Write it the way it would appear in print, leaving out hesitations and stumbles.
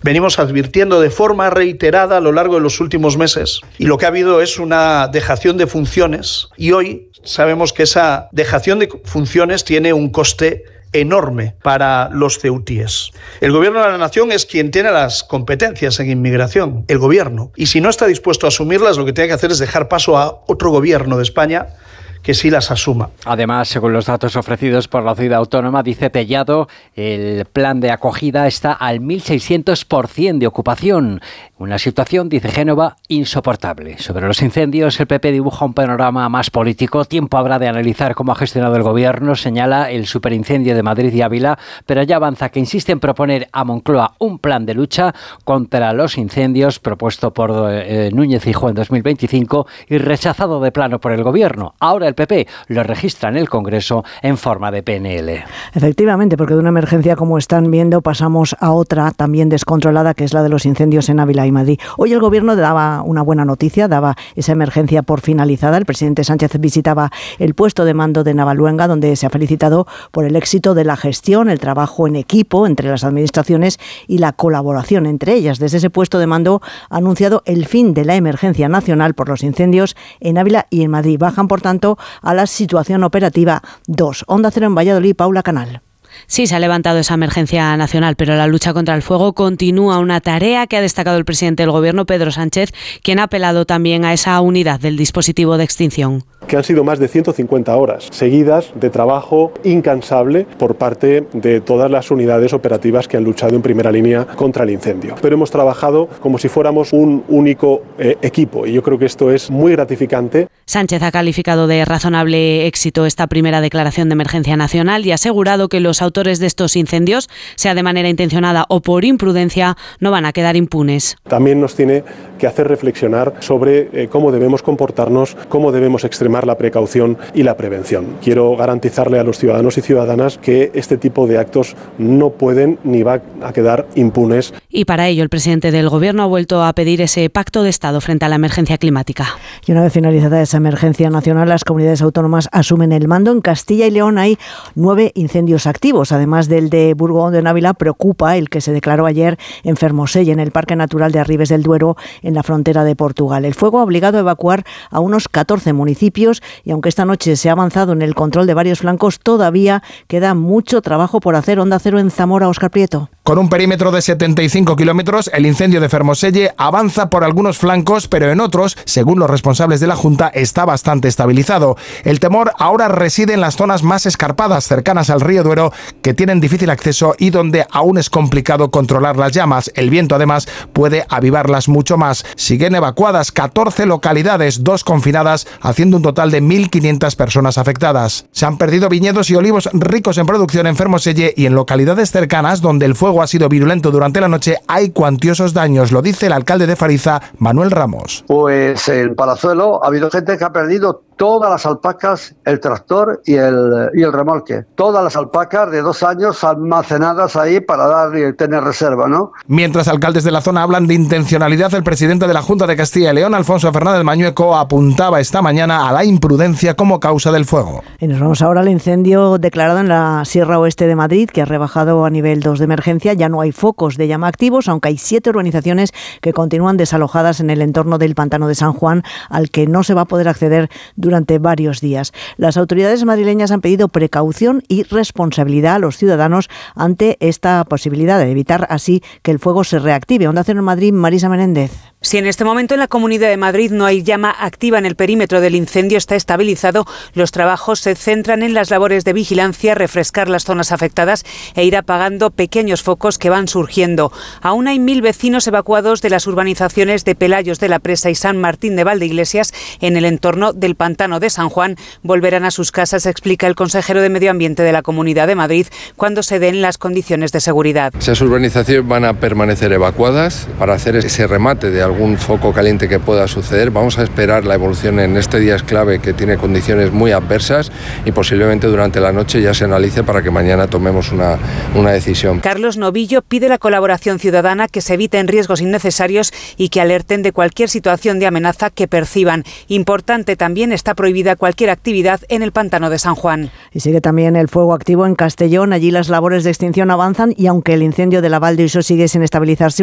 venimos advirtiendo de forma reiterada a lo largo de los últimos meses, y lo que ha habido es una dejación de funciones, y hoy sabemos que esa dejación de funciones tiene un coste enorme para los ceutíes. El Gobierno de la Nación es quien tiene las competencias en inmigración, el Gobierno, y si no está dispuesto a asumirlas, lo que tiene que hacer es dejar paso a otro Gobierno de España que sí las asuma. Además, según los datos ofrecidos por la ciudad autónoma, dice Tellado, el plan de acogida está al 1.600% de ocupación. Una situación, dice Génova, insoportable. Sobre los incendios, el PP dibuja un panorama más político. Tiempo habrá de analizar cómo ha gestionado el Gobierno, señala el superincendio de Madrid y Ávila, pero ya avanza que insiste en proponer a Moncloa un plan de lucha contra los incendios propuesto por Núñez Feijóo en 2025 y rechazado de plano por el Gobierno. Ahora el PP lo registra en el Congreso en forma de PNL. Efectivamente, porque de una emergencia, como están viendo, pasamos a otra también descontrolada, que es la de los incendios en Ávila y Madrid. Hoy el Gobierno daba una buena noticia, daba esa emergencia por finalizada. El presidente Sánchez visitaba el puesto de mando de Navaluenga, donde se ha felicitado por el éxito de la gestión, el trabajo en equipo entre las administraciones y la colaboración entre ellas. Desde ese puesto de mando ha anunciado el fin de la emergencia nacional por los incendios en Ávila y en Madrid. Bajan, por tanto, a la situación operativa 2. Onda Cero en Valladolid, Paula Canal. Sí, se ha levantado esa emergencia nacional, pero la lucha contra el fuego continúa, una tarea que ha destacado el presidente del Gobierno, Pedro Sánchez, quien ha apelado también a esa unidad del dispositivo de extinción. Que han sido más de 150 horas seguidas de trabajo incansable por parte de todas las unidades operativas que han luchado en primera línea contra el incendio. Pero hemos trabajado como si fuéramos un único equipo, y yo creo que esto es muy gratificante. Sánchez ha calificado de razonable éxito esta primera declaración de emergencia nacional y ha asegurado que los autores de estos incendios, sea de manera intencionada o por imprudencia, no van a quedar impunes. También nos tiene que hacer reflexionar sobre cómo debemos comportarnos, cómo debemos extremar la precaución y la prevención. Quiero garantizarle a los ciudadanos y ciudadanas que este tipo de actos no pueden ni va a quedar impunes. Y para ello el presidente del Gobierno ha vuelto a pedir ese pacto de Estado frente a la emergencia climática. Y una vez finalizada esa emergencia nacional, las comunidades autónomas asumen el mando. En Castilla y León hay 9 incendios activos. Además del de Burgón de Ávila, preocupa el que se declaró ayer en Fermoselle, en el Parque Natural de Arribes del Duero, en la frontera de Portugal. El fuego ha obligado a evacuar a unos 14 municipios y aunque esta noche se ha avanzado en el control de varios flancos, todavía queda mucho trabajo por hacer. Onda Cero en Zamora, Óscar Prieto. Con un perímetro de 75 kilómetros, el incendio de Fermoselle avanza por algunos flancos, pero en otros, según los responsables de la Junta, está bastante estabilizado. El temor ahora reside en las zonas más escarpadas, cercanas al río Duero, que tienen difícil acceso y donde aún es complicado controlar las llamas. El viento, además, puede avivarlas mucho más. Siguen evacuadas 14 localidades, 2 confinadas, haciendo un total de 1.500 personas afectadas. Se han perdido viñedos y olivos ricos en producción en Fermoselle y en localidades cercanas donde el fuego ha sido virulento durante la noche hay cuantiosos daños, lo dice el alcalde de Fariza, Manuel Ramos. Pues en Palazuelo ha habido gente que ha perdido todas las alpacas, el tractor y el remolque. Todas las alpacas de 2 años almacenadas ahí para tener reserva, ¿no? Mientras alcaldes de la zona hablan de intencionalidad, el presidente de la Junta de Castilla y León, Alfonso Fernández Mañueco, apuntaba esta mañana a la imprudencia como causa del fuego. Y nos vamos ahora al incendio declarado en la Sierra Oeste de Madrid, que ha rebajado a nivel 2 de emergencia. Ya no hay focos de llama activos, aunque hay 7 urbanizaciones que continúan desalojadas en el entorno del pantano de San Juan, al que no se va a poder acceder durante varios días. Las autoridades madrileñas han pedido precaución y responsabilidad a los ciudadanos ante esta posibilidad de evitar así que el fuego se reactive. Onda Cero en Madrid, Marisa Menéndez. Si en este momento en la Comunidad de Madrid no hay llama activa en el perímetro del incendio, está estabilizado, los trabajos se centran en las labores de vigilancia, refrescar las zonas afectadas e ir apagando pequeños focos que van surgiendo. Aún hay 1.000 vecinos evacuados de las urbanizaciones de Pelayos de la Presa y San Martín de Valdeiglesias en el entorno del pantano de San Juan. Volverán a sus casas, explica el consejero de Medio Ambiente de la Comunidad de Madrid, cuando se den las condiciones de seguridad. Esas urbanizaciones van a permanecer evacuadas para hacer ese remate de algún foco caliente que pueda suceder. Vamos a esperar la evolución en este día es clave, que tiene condiciones muy adversas, y posiblemente durante la noche ya se analice para que mañana tomemos una decisión. Carlos Novillo pide la colaboración ciudadana, que se eviten riesgos innecesarios y que alerten de cualquier situación de amenaza que perciban. Importante también, está prohibida cualquier actividad en el pantano de San Juan. Y sigue también el fuego activo en Castellón. Allí las labores de extinción avanzan y aunque el incendio de la Vall d'Uixó sigue sin estabilizarse,